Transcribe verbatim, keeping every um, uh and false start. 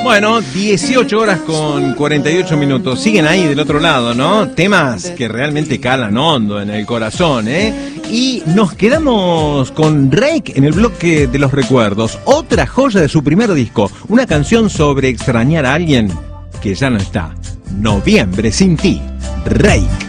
Bueno, dieciocho horas con cuarenta y ocho minutos. Siguen ahí del otro lado, ¿no? Temas que realmente calan hondo en el corazón, ¿eh? Y nos quedamos con Rake en el bloque de los recuerdos. Otra joya de su primer disco. Una canción sobre extrañar a alguien que ya no está. Noviembre sin ti. Rake.